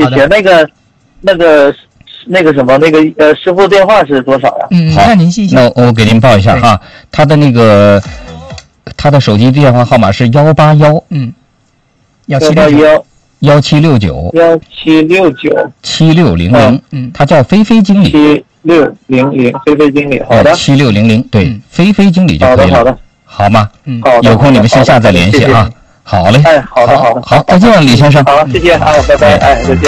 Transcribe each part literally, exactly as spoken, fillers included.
谢谢。那个那个那个什么那个呃师傅电话是多少呀？ 嗯，那您记一下。 那我给您报一下哈，他的那个他的手机电话号码是幺八幺嗯幺七六九幺七六九幺七六九七六零零，嗯，他叫菲菲经理。 七六零零，菲菲经理，好的。 七六零零，对，菲菲经理就可以了。 好的，好的， 好吗？ 嗯， 好的。 有空你们线下再联系啊。好嘞。 哎，好的，好的， 好，再见，李先生。 好，谢谢，好，拜拜，哎，再见。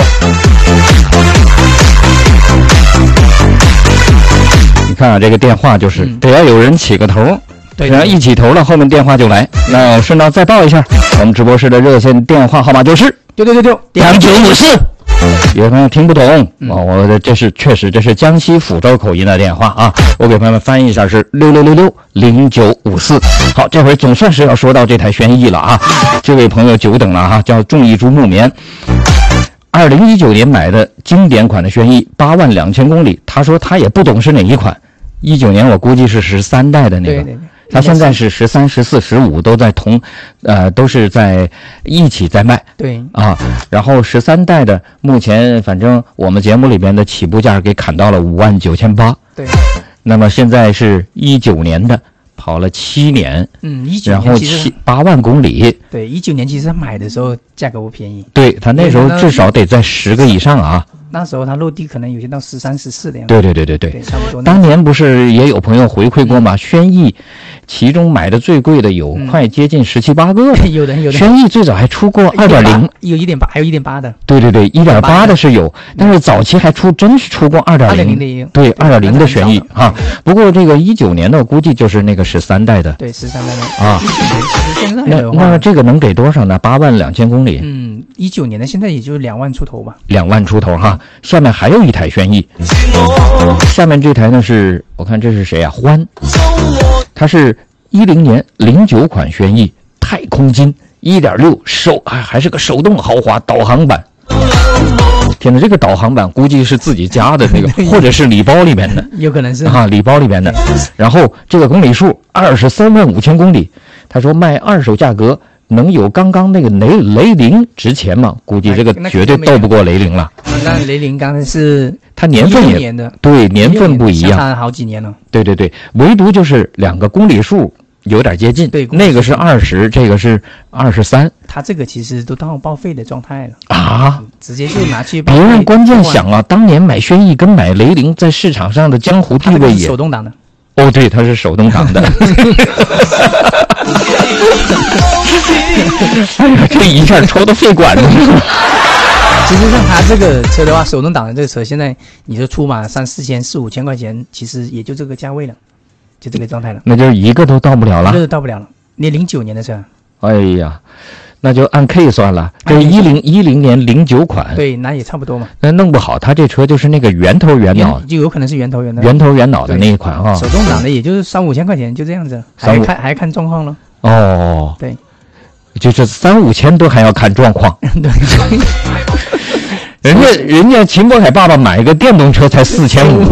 你看啊，这个电话就是得要有人起个头。 对， 只要一起头了，后面电话就来。那我顺道再报一下，我们直播室的热线电话号码就是六六六六两九五四。有朋友听不懂哦，我的这是确实这是江西抚州口音的电话啊，我给朋友们翻译一下是六六六六零九五四。好，这回总算是要说到这台轩逸了啊，这位朋友久等了哈，叫众一株木棉。二零一九年买的经典款的轩逸，八万两千公里，他说他也不懂是哪一款。一九年我估计是十三代的那个。对对对，他现在是十三、十四、十五都在同，呃，都是在一起在卖。 对啊，然后十三代的目前反正我们节目里边的起步价给砍到了五万九千八。 对， 那么现在是一九年的，跑了七年， 嗯，一九年然后七八万公里。 对，一九年其实他买的时候价格不便宜。 对，他那时候至少得在十个以上啊。 那时候它落地可能有些到十三、十四的样子。 对对对对对， 对差不多。 当年不是也有朋友回馈过吗？轩逸，其中买的最贵的有快接近十七八个。 有的有的。 轩逸最早还出过二点零， 有一点八，还有一点八的。 对对对，一点八的是有，但是早期还出真是出过二点零的。对，二点零的轩逸啊。不过这个一九年的我估计就是那个十三代的。 对，十三代的啊。 现在那那这个能给多少呢？八万两千公里。 嗯，一九年的现在也就两万出头吧。 两万出头哈。下面还有一台轩逸，下面这台呢是我看这是谁啊？欢，它是一零年零九款轩逸太空金 一点六 手还还是个手动豪华导航版。天哪，这个导航版估计是自己家的那个，或者是礼包里面的， 有可能是啊，礼包里面的。然后这个公里数二十三万五千公里，他说卖二手价格。能有刚刚那个雷雷凌值钱吗？估计这个绝对斗不过雷凌了。 那雷凌刚才是它年份也年的， 对，年份不一样， 差好几年了。 对对对，唯独就是两个公里数有点接近。 对， 那个是二十，这个是二十三。 它这个其实都到报废的状态了啊， 直接就拿去。 别人关键想啊，当年买轩逸跟买雷凌在市场上的江湖地位也手动挡的。 哦，对，它是手动挡的。哎呀，这一下抽到肺管子。 其实像他这个车的话，手动挡的这个车，现在你说出嘛三四千、四五千块钱，其实也就这个价位了，就这个状态了。 那就是一个都到不了了， 一个都到不了了。你零九年的车， 哎呀，那就按 K 算了，这一零一零年零九款， 对，那也差不多嘛。 那弄不好，他这车就是那个圆头圆脑， 就有可能是圆头圆脑， 圆头圆脑的那一款啊。 手动挡的也就是三五千块钱，就这样子，还看还看状况了。 哦， 对。 就是三五千多还要看状况， 对， 人家人家秦渤凯爸爸买一个电动车才四千五，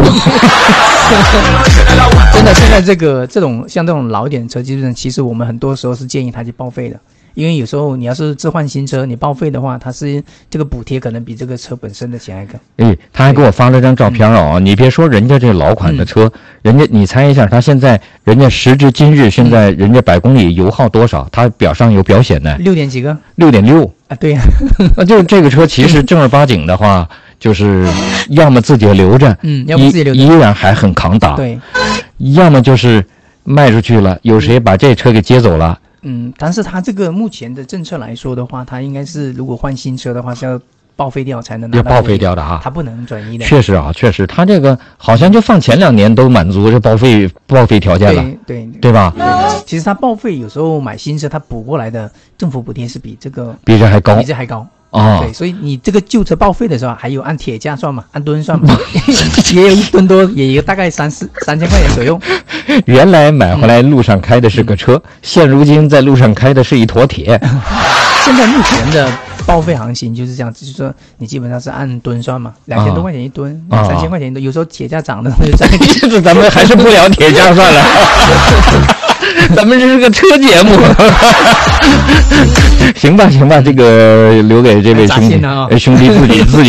真的，现在这个这种像这种老一点的车，基本上其实我们很多时候是建议他去报废的，因为有时候你要是置换新车，你报废的话，它是这个补贴可能比这个车本身的钱还高。 哎，他还给我发了张照片哦，嗯、你别说人家这老款的车，嗯、人家你猜一下，他现在人家时至今日，现在人家百公里油耗多少？他表上有表显的， 六点几个？ 六点六啊，对呀、 啊，那就这个车其实正儿八经的话，就是要么自己留着， 嗯，要么自己留着， 依然还很抗打， 对， 要么就是卖出去了，有谁把这车给接走了。 嗯，但是他这个目前的政策来说的话，他应该是如果换新车的话是要报废掉才能拿到， 要报废掉的哈， 他不能转移的。 确实啊，确实，他这个好像就放前两年都满足这报废报废条件了， 对对对吧？ 其实他报废有时候买新车，他补过来的政府补贴是比这个比这还高， 比这还高。 哦， 对，所以你这个旧车报废的时候，还有按铁价算嘛，按吨算嘛，也有一吨多，也有大概三四三千块钱左右。 原来买回来路上开的是个车，嗯、现如今在路上开的是一坨铁。 现在目前的报废行情就是这样，就是说你基本上是按吨算嘛，两千多块钱一吨，两三千块钱一吨，有时候铁价涨的就涨。 这咱们还是不聊铁价算了。咱们这是个车节目。行吧，行吧，这个留给这位兄弟，兄弟自己自己。